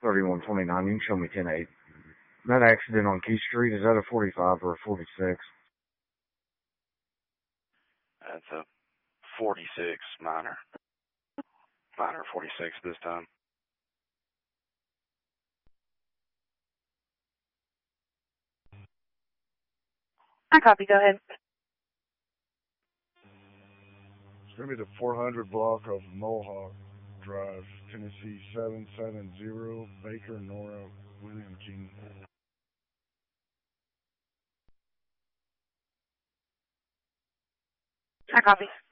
3129. You can show me 10-8. That accident on Key Street, is that a 45 or a 46? That's a 46 minor. Minor 46 this time. I copy. Go ahead. It's going to be the 400 block of Mohawk Drive, Tennessee 770, Baker, Nora, William King. I copy.